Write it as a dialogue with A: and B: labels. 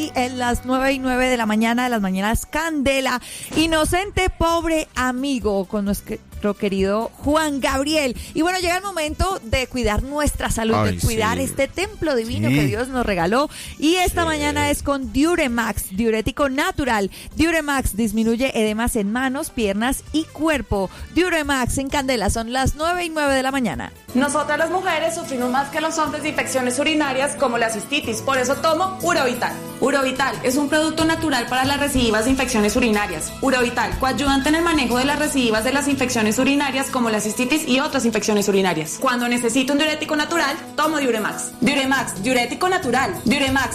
A: En las 9:09 de la mañana, de las mañanas Candela, Inocente Pobre Amigo, con nuestro querido Juan Gabriel. Y bueno, llega el momento de cuidar nuestra salud, de cuidar este templo divino que Dios nos regaló. Y esta mañana es con Diuremax, diurético natural. Diuremax disminuye edemas en manos, piernas y cuerpo. Diuremax en Candela, son las 9:09 de la mañana.
B: Nosotras las mujeres sufrimos más que los hombres de infecciones urinarias como la cistitis, por eso tomo Urovital. Urovital es un producto natural para las recidivas de infecciones urinarias. Urovital, coadyuvante en el manejo de las recidivas de las infecciones urinarias como la cistitis y otras infecciones urinarias. Cuando necesito un diurético natural, tomo Diuremax. Diuremax, diurético natural. Diuremax,